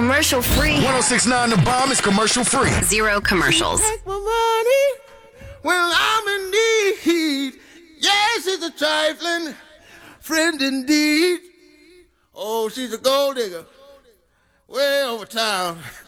Commercial free. 1069 The Bomb is commercial free. 0 commercials. Take my money when I'm in need. Yes, it's a trifling friend indeed. Oh, she's a gold digger way over town.